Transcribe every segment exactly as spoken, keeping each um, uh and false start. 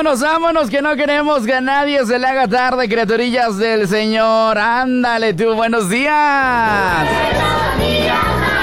Vámonos, vámonos, que no queremos que a nadie se le haga tarde, criaturillas del Señor. Ándale tú, buenos días. Buenos días,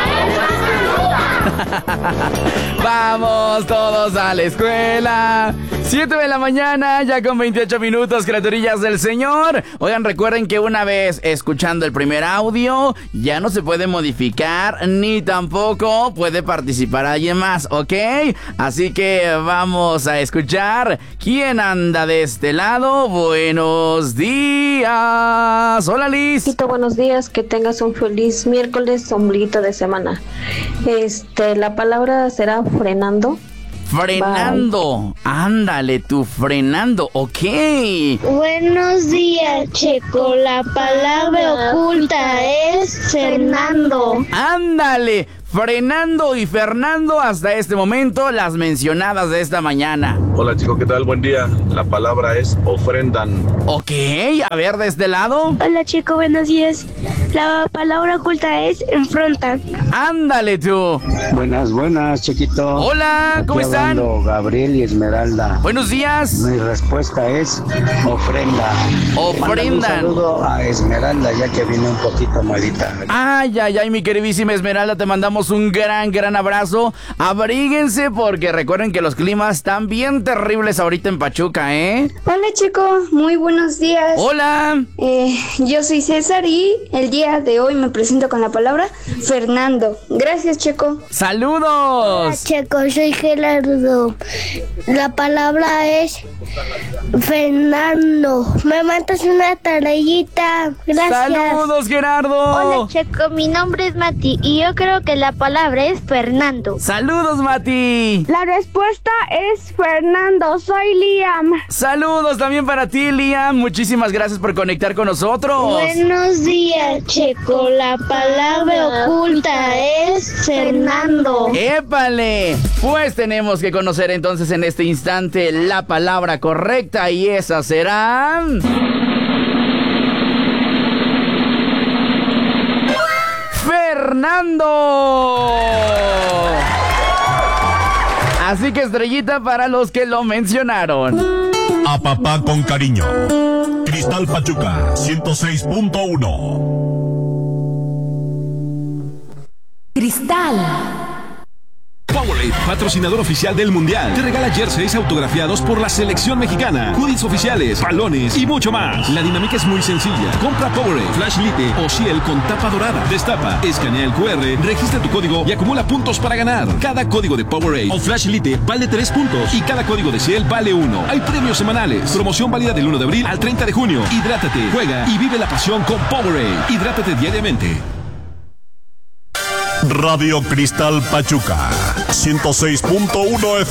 vamos todos a la escuela. siete de la mañana, ya con veintiocho minutos, criaturillas del Señor. Oigan, recuerden que una vez escuchando el primer audio, ya no se puede modificar, ni tampoco puede participar alguien más, ¿ok? Así que vamos a escuchar quién anda de este lado. Buenos días. Hola, Liz. Tito, buenos días, que tengas un feliz miércoles, ombliguito de semana. Este, la palabra será frenando. Frenando, bye. Ándale tú, frenando, ok. Buenos días, Checo, la palabra oculta es Fernando. Ándale, Frenando y Fernando, hasta este momento las mencionadas de esta mañana. Hola chicos, ¿qué tal? Buen día. La palabra es ofrendan. Ok, a ver de este lado. Hola chico, buenos días. La palabra oculta es enfrentan. Ándale tú. Buenas, buenas, chiquito. Hola, ¿cómo Aquí están? Hablando Gabriel y Esmeralda. Buenos días. Mi respuesta es ofrenda. Ofrendan. Un saludo a Esmeralda, ya que vine un poquito malita. Ay, ay, ay, mi queridísima Esmeralda, te mandamos un gran, gran abrazo. Abríguense porque recuerden que los climas están bien terribles ahorita en Pachuca, ¿eh? Hola, chico, muy buenos días. Hola. Eh, yo soy César y el día de hoy me presento con la palabra Fernando. Gracias, Checo. ¡Saludos! Hola, Checo, soy Gerardo. La palabra es Fernando. Me mandas una tareita. Gracias. ¡Saludos, Gerardo! Hola, Checo, mi nombre es Mati y yo creo que la palabra es Fernando. ¡Saludos, Mati! La respuesta es Fernando. Soy Liam. ¡Saludos también para ti, Liam! Muchísimas gracias por conectar con nosotros. Buenos días, Checo. La palabra oculta es Fernando. ¡Épale! Pues tenemos que conocer entonces en este instante la palabra correcta y esa será... ¡Fernando! Así que estrellita para los que lo mencionaron. A papá con cariño. Cristal Pachuca, ciento seis punto uno. Cristal. Powerade, patrocinador oficial del Mundial, te regala jerseys autografiados por la selección mexicana, hoodies oficiales, balones y mucho más. La dinámica es muy sencilla. Compra Powerade, Flash Lite o Ciel con tapa dorada. Destapa, escanea el cu erre, registra tu código y acumula puntos para ganar. Cada código de Powerade o Flash Lite vale tres puntos y cada código de Ciel vale uno. Hay premios semanales. Promoción válida del uno de abril al treinta de junio. Hidrátate, juega y vive la pasión con Powerade. Hidrátate diariamente. Radio Cristal Pachuca, ciento seis punto uno F M.